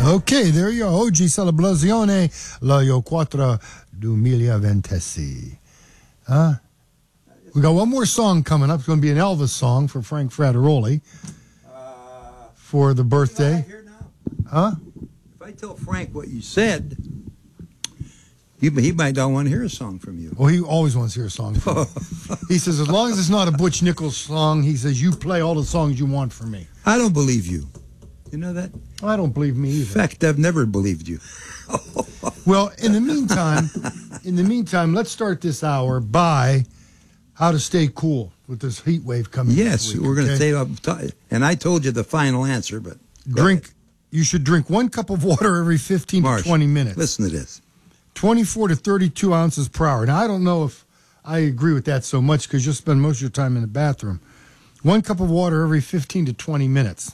Okay, there you go. Oggi celebrazione la 4 2026. We got one more song coming up. It's going to be an Elvis song for Frank Frateroli for the birthday. Huh? If I tell Frank what you said, he might not want to hear a song from you. Well, he always wants to hear a song from me. He says, as long as it's not a Butch Nichols song, he says, you play all the songs you want from me. I don't believe you. You know that? I don't believe me either. In fact, I've never believed you. Well, in the meantime, let's start this hour by how to stay cool with this heat wave coming. Yes, week, we're going to okay? say, and I told you the final answer, but you should drink 1 cup of water every 15 to 20 minutes. Listen to this. 24 to 32 ounces per hour. Now, I don't know if I agree with that so much because you'll spend most of your time in the bathroom. 1 cup of water every 15 to 20 minutes.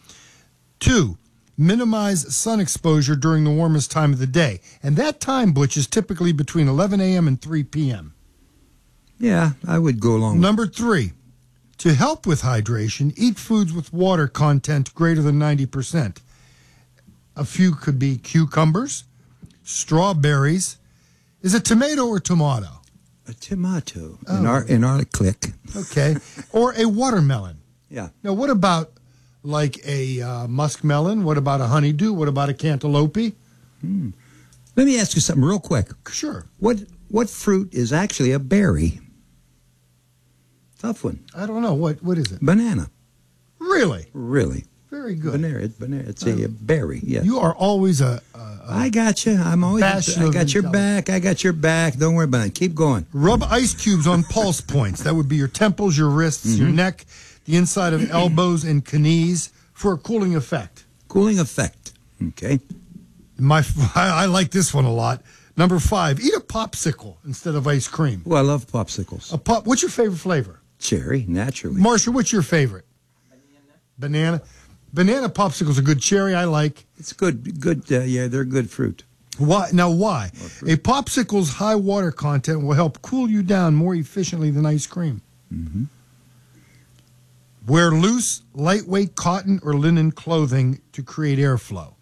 2, minimize sun exposure during the warmest time of the day. And that time, Butch, is typically between 11 a.m. and 3 p.m. Yeah, I would go along. Number 3, to help with hydration, eat foods with water content greater than 90%. A few could be cucumbers, strawberries. Is it tomato or tomato? A tomato in our clique. Okay. Or a watermelon. Yeah. Now, what about like a muskmelon? What about a honeydew? What about a cantaloupe? Let me ask you something real quick. Sure. What fruit is actually a berry? Tough one. I don't know. What is it? Banana. Really? Really. Very good. Banana. It's a berry. Yes. You are always I got you. I'm always. I got your back. I got your back. Don't worry about it. Keep going. Rub ice cubes on pulse points. That would be your temples, your wrists, your neck, the inside of elbows and knees for a cooling effect. Cooling effect. Okay. I like this one a lot. Number 5, eat a popsicle instead of ice cream. Well, I love popsicles. What's your favorite flavor? Cherry, naturally. Marsha, what's your favorite? Banana. Banana popsicles are good. Cherry, I like. It's good. Good. Yeah, they're good fruit. Why? Now, why? A popsicle's high water content will help cool you down more efficiently than ice cream. Wear loose, lightweight cotton or linen clothing to create airflow.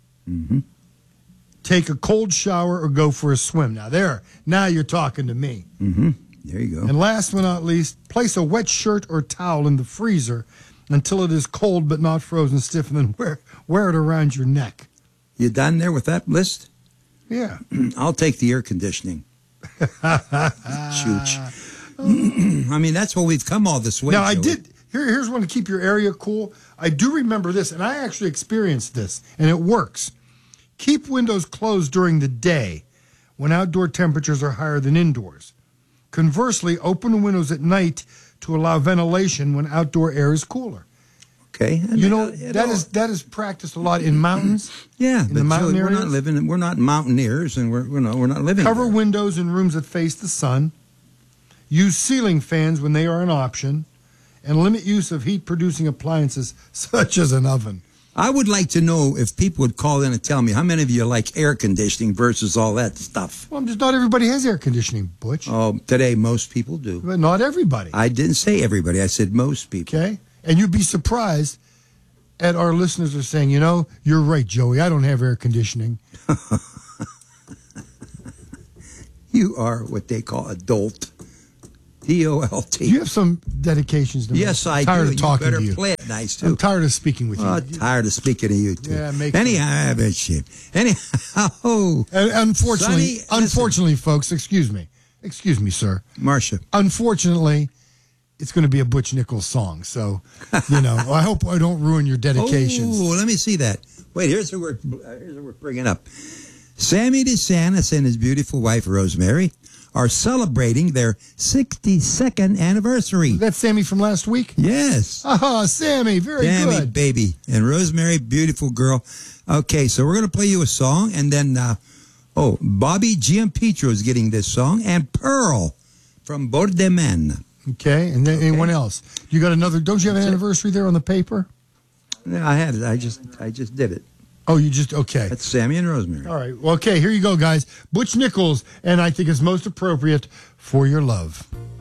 Take a cold shower or go for a swim. Now you're talking to me. There you go. And last but not least, place a wet shirt or towel in the freezer until it is cold but not frozen stiff, and then wear it around your neck. You done there with that list? Yeah. I'll take the air conditioning. Chooch. I mean, that's what we've come all this way. Now, here's one to keep your area cool. I do remember this, and I actually experienced this, and it works. Keep windows closed during the day when outdoor temperatures are higher than indoors. Conversely, open windows at night to allow ventilation when outdoor air is cooler. Okay. That is practiced a lot in mountains. Yeah, in the mountain areas. We're not mountaineers, and we're not living. Cover there. windows in rooms that face the sun. Use ceiling fans when they are an option, and limit use of heat-producing appliances such as an oven. I would like to know if people would call in and tell me how many of you like air conditioning versus all that stuff. Well, not everybody has air conditioning, Butch. Oh, today most people do. But not everybody. I didn't say everybody. I said most people. Okay? And you'd be surprised at our listeners are saying, you're right, Joey, I don't have air conditioning. You are what they call adult. DOLT. You have some dedications to me. Yes, I I'm tired do. of talking You better to you. play it nice, too. I'm tired of speaking with you. Oh, tired of speaking to you, too. Yeah, Anyhow, unfortunately, folks, excuse me, sir. Marcia. Unfortunately, it's going to be a Butch Nichols song, so, I hope I don't ruin your dedications. Oh, let me see that. Wait, here's what we're bringing up. Sammy DeSantis and his beautiful wife, Rosemary, are celebrating their 62nd anniversary. That's Sammy from last week? Yes. Oh, Sammy, very good. Sammy, baby. And Rosemary, beautiful girl. Okay, so we're going to play you a song, and then, Bobby Giampetro is getting this song, and Pearl from Bordemen. Okay, and then anyone else? You got another, don't you have an anniversary there on the paper? Yeah, I had it. I just did it. Oh, you just, okay. That's Sammy and Rosemary. All right. Well, okay, here you go, guys. Butch Nichols, and I think it's most appropriate, For Your Love.